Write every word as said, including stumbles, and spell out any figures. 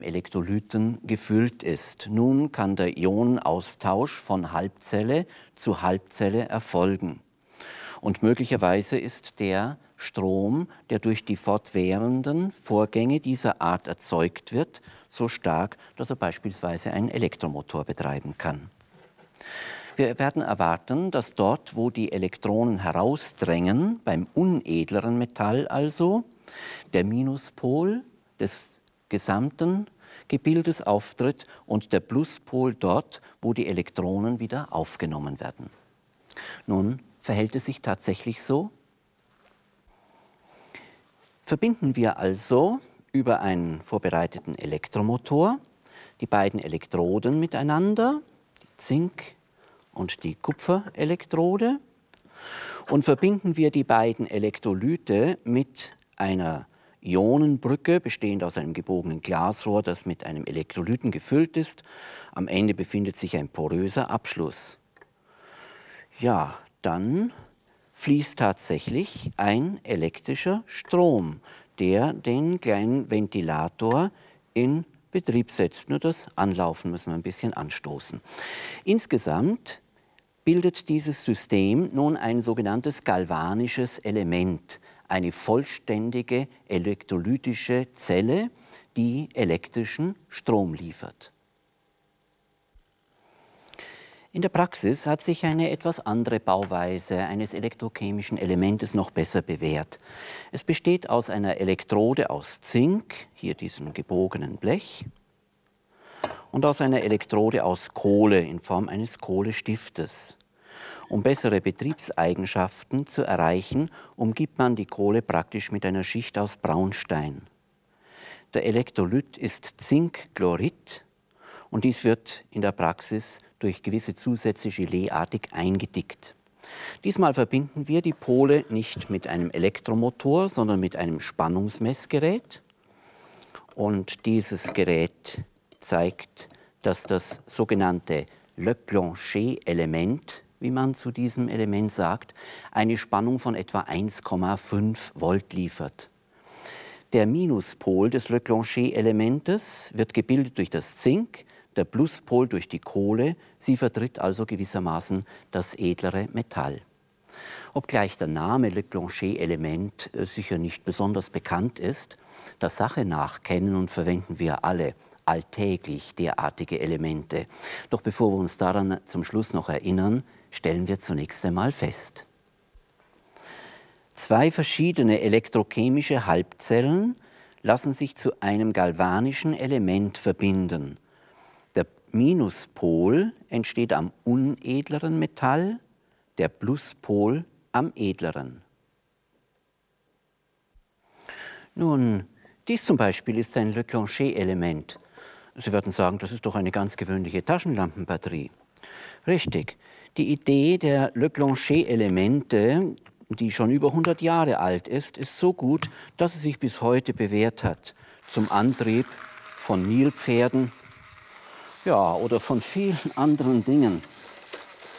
Elektrolyten gefüllt ist. Nun kann der Ionenaustausch von Halbzelle zu Halbzelle erfolgen. Und möglicherweise ist der Strom, der durch die fortwährenden Vorgänge dieser Art erzeugt wird, so stark, dass er beispielsweise einen Elektromotor betreiben kann. Wir werden erwarten, dass dort, wo die Elektronen herausdrängen, beim unedleren Metall also, der Minuspol des gesamten Gebildes auftritt und der Pluspol dort, wo die Elektronen wieder aufgenommen werden. Nun verhält es sich tatsächlich so. Verbinden wir also über einen vorbereiteten Elektromotor die beiden Elektroden miteinander, die Zink- und die Kupferelektrode, und verbinden wir die beiden Elektrolyte mit einer Ionenbrücke, bestehend aus einem gebogenen Glasrohr, das mit einem Elektrolyten gefüllt ist. Am Ende befindet sich ein poröser Abschluss. Ja, dann fließt tatsächlich ein elektrischer Strom, der den kleinen Ventilator in Betrieb setzt. Nur das Anlaufen müssen wir ein bisschen anstoßen. Insgesamt bildet dieses System nun ein sogenanntes galvanisches Element, eine vollständige elektrolytische Zelle, die elektrischen Strom liefert. In der Praxis hat sich eine etwas andere Bauweise eines elektrochemischen Elementes noch besser bewährt. Es besteht aus einer Elektrode aus Zink, hier diesem gebogenen Blech, und aus einer Elektrode aus Kohle in Form eines Kohlestiftes. Um bessere Betriebseigenschaften zu erreichen, umgibt man die Kohle praktisch mit einer Schicht aus Braunstein. Der Elektrolyt ist Zinkchlorid und dies wird in der Praxis durch gewisse Zusätze geleeartig eingedickt. Diesmal verbinden wir die Pole nicht mit einem Elektromotor, sondern mit einem Spannungsmessgerät. Und dieses Gerät zeigt, dass das sogenannte Leclanché-Element, wie man zu diesem Element sagt, eine Spannung von etwa eins Komma fünf Volt liefert. Der Minuspol des Leclanché-Elementes wird gebildet durch das Zink, der Pluspol durch die Kohle. Sie vertritt also gewissermaßen das edlere Metall. Obgleich der Name Leclanché-Element sicher nicht besonders bekannt ist, der Sache nach kennen und verwenden wir alle alltäglich derartige Elemente. Doch bevor wir uns daran zum Schluss noch erinnern, stellen wir zunächst einmal fest: Zwei verschiedene elektrochemische Halbzellen lassen sich zu einem galvanischen Element verbinden. Der Minuspol entsteht am unedleren Metall, der Pluspol am edleren. Nun, dies zum Beispiel ist ein Leclanché-Element. Sie werden sagen, das ist doch eine ganz gewöhnliche Taschenlampenbatterie. Richtig. Die Idee der Leclanché-Elemente, die schon über hundert Jahre alt ist, ist so gut, dass sie sich bis heute bewährt hat. Zum Antrieb von Nilpferden, ja, oder von vielen anderen Dingen.